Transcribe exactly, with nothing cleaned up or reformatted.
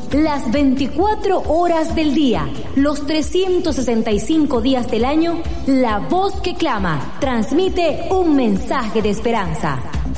las veinticuatro horas del día, los trescientos sesenta y cinco días del año, la voz que clama transmite un mensaje de esperanza.